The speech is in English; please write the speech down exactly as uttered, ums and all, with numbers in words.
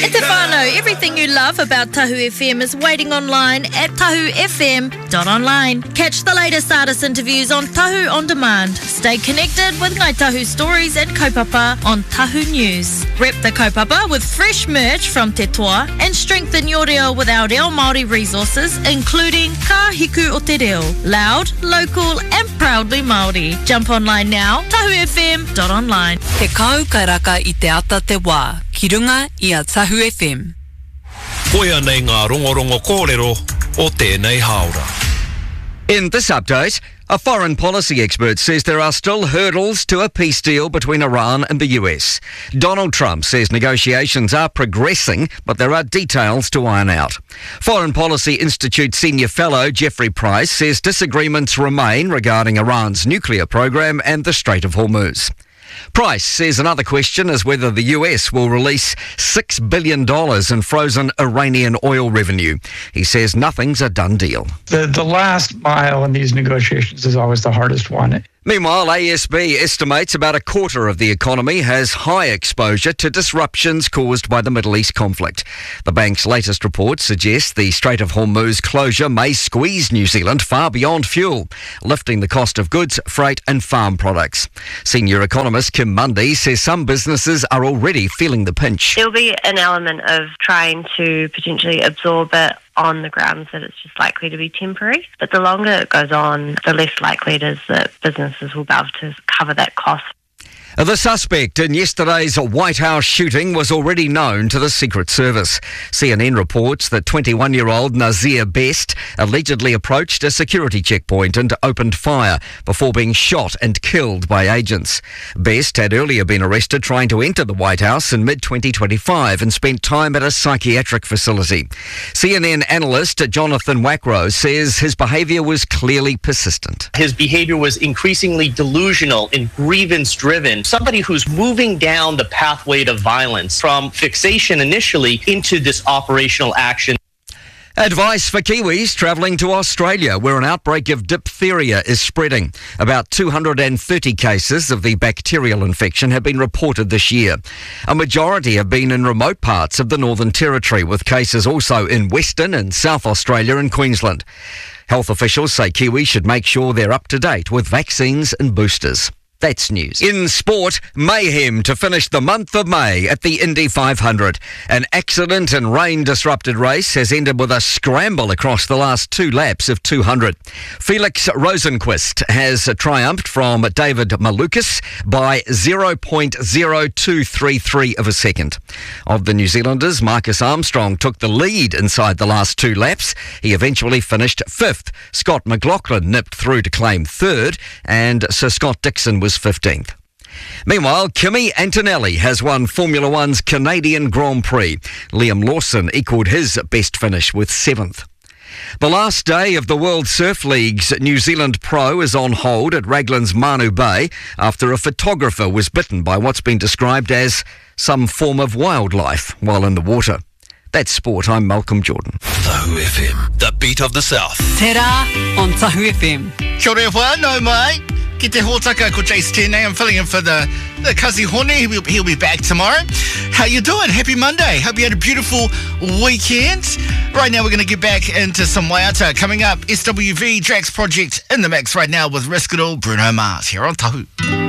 E te whānau, everything you love about Tahu F M is waiting online at tahu f m dot online. Catch the latest artist interviews on Tahu On Demand. Stay connected with Ngai Tahu stories and kaupapa on Tahu News. Rep the kaupapa with fresh merch from Te Toa and strengthen your reo with our reo Māori resources, including Ka Hiku o Te Reo. Loud, local and proudly Māori. Jump online now, tahu f m dot online. Te kau kairaka I te ata te wā, ki runga I a Tahu F M. Koia nei ngā rongorongo kōrero o tēnei haora. In this update, a foreign policy expert says there are still hurdles to a peace deal between Iran and the U S. Donald Trump says negotiations are progressing, but there are details to iron out. Foreign Policy Institute senior fellow Jeffrey Price says disagreements remain regarding Iran's nuclear program and the Strait of Hormuz. Price says another question is whether the U S will release six billion dollars in frozen Iranian oil revenue. He says nothing's a done deal. The, the last mile in these negotiations is always the hardest one. Meanwhile, A S B estimates about a quarter of the economy has high exposure to disruptions caused by the Middle East conflict. The bank's latest report suggests the Strait of Hormuz closure may squeeze New Zealand far beyond fuel, lifting the cost of goods, freight and farm products. Senior economist Kim Mundy says some businesses are already feeling the pinch. There'll be an element of trying to potentially absorb it on the grounds that it's just likely to be temporary. But the longer it goes on, the less likely it is that businesses will be able to cover that cost. The suspect in yesterday's White House shooting was already known to the Secret Service. C N N reports that twenty-one-year-old Nazir Best allegedly approached a security checkpoint and opened fire before being shot and killed by agents. Best had earlier been arrested trying to enter the White House in mid twenty twenty-five and spent time at a psychiatric facility. C N N analyst Jonathan Wackrow says his behaviour was clearly persistent. His behaviour was increasingly delusional and grievance-driven. Somebody who's moving down the pathway to violence from fixation initially into this operational action. Advice for Kiwis travelling to Australia, where an outbreak of diphtheria is spreading. About two hundred thirty cases of the bacterial infection have been reported this year. A majority have been in remote parts of the Northern Territory, with cases also in Western and South Australia and Queensland. Health officials say Kiwis should make sure they're up to date with vaccines and boosters. That's news. In sport, mayhem to finish the month of May at the Indy five hundred. An accident and rain-disrupted race has ended with a scramble across the last two laps of two hundred. Felix Rosenqvist has triumphed from David Malukas by zero point zero two three three of a second. Of the New Zealanders, Marcus Armstrong took the lead inside the last two laps. He eventually finished fifth. Scott McLaughlin nipped through to claim third, and Sir Scott Dixon was fifteenth. Meanwhile, Kimi Antonelli has won Formula One's Canadian Grand Prix. Liam Lawson equalled his best finish with seventh. The last day of the World Surf League's New Zealand Pro is on hold at Raglan's Manu Bay after a photographer was bitten by what's been described as some form of wildlife while in the water. That's sport. I'm Malcolm Jordan. Tahu F M, the beat of the South. Te rā on Tahu F M. Kia ora wha, no mai. Ki te hōtaka ko Jace Tēnei. I'm filling in for the, the Kazi Hone. He'll, he'll be back tomorrow. How you doing? Happy Monday. Hope you had a beautiful weekend. Right now we're going to get back into some waiata. Coming up, S W V Drax Project in the mix right now with Risk It All, Bruno Mars here on Tahu.